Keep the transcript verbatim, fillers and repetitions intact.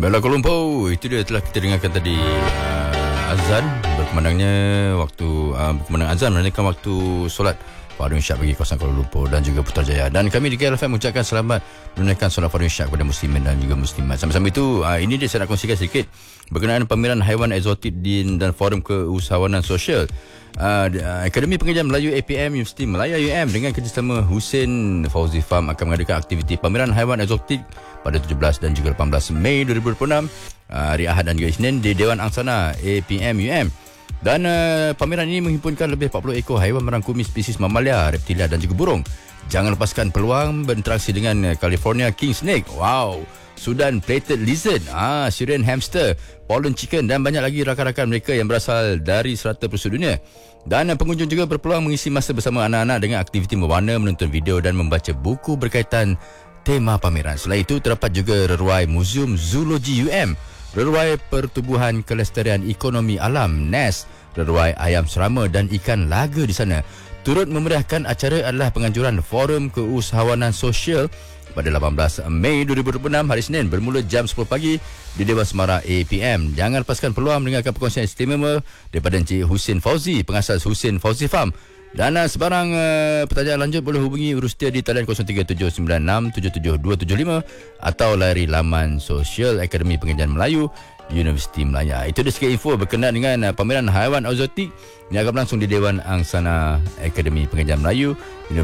Bella Kuala Lumpur, itu dia telah kita dengarkan tadi uh, azan berkumandangnya waktu uh, berkumandang azan menandakan waktu solat Fardhu Isyak bagi kawasan Kuala Lumpur dan juga Putrajaya. Dan kami di K L F M mengucapkan selamat menunaikan solat Fardhu Isyak kepada muslimin dan juga muslimat. Sama-sama itu, uh, ini dia saya nak kongsikan sedikit berkenaan pameran haiwan eksotik di, dan forum keusahawanan sosial. Uh, Akademi Pengajian Melayu A P M Universiti Malaya U M dengan kerjasama Husin Fauzi Farm akan mengadakan aktiviti pameran haiwan eksotik pada tujuh belas dan juga lapan belas Mei dua ribu dua puluh enam, uh, hari Ahad dan juga Isnin di Dewan Angsana A P M U M. Dan uh, pameran ini menghimpunkan lebih empat puluh ekor haiwan merangkumi spesies mamalia, reptilia dan juga burung. Jangan lepaskan peluang berinteraksi dengan California King Snake, wow, Sudan Plated Lizard, ah, Syrian Hamster, Pollen Chicken dan banyak lagi rakan-rakan mereka yang berasal dari serata pelosok dunia. Dan pengunjung juga berpeluang mengisi masa bersama anak-anak dengan aktiviti mewarna, menonton video dan membaca buku berkaitan tema pameran. Selain itu, terdapat juga reruai Museum Zoologi U M, reruai Pertubuhan Kelestarian Ekonomi Alam N E S, reruai ayam serama dan ikan laga di sana. Turut memeriahkan acara adalah penganjuran Forum Keusahawanan Sosial pada lapan belas Mei dua ribu dua puluh enam, hari Isnin, bermula jam sepuluh pagi di Dewan Semara A P M. Jangan lepaskan peluang mendengarkan perkongsian istimewa daripada Encik Husin Fauzi, pengasas Husin Fauzi Farm. Dan uh, sebarang uh, pertanyaan lanjut boleh hubungi Urustia di talian kosong tiga tujuh sembilan enam tujuh tujuh dua tujuh lima atau layari laman sosial Akademi Pengajian Melayu Universiti Melaya. Itu dia sikit info berkenaan dengan uh, pameran haiwan eksotik yang akan berlangsung di Dewan Angsana Akademi Pengajian Melayu